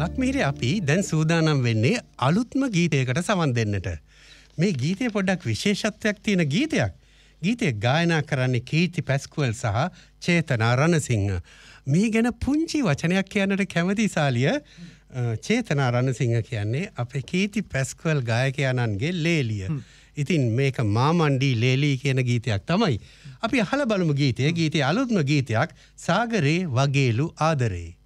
ලක්මීරේ අපි දැන් සූදානම් වෙන්නේ අලුත්ම ගීතයකට සවන් දෙන්නට. මේ ගීතය පොඩ්ඩක් විශේෂත්වයක් තියෙන ගීතයක්. ගීතය ගායනා කරන්නේ කීර්ති පැස්කුවල් සහ චේතනා රණසිංහ. මේ ගැන පුංචි වචනයක් කියන්නට කැමති සාලිය. චේතනා රණසිංහ කියන්නේ අපේ කීර්ති පැස්කුවල් ගායකයාණන්ගේ ලේලිය. ඉතින් මේක මාමණ්ඩී ලේලී කියන ගීතයක් තමයි. අපි අහලා බලමු ගීතය. ගීතයේ අලුත්ම ගීතයක් සාගරේ වගේලු ආදරේ.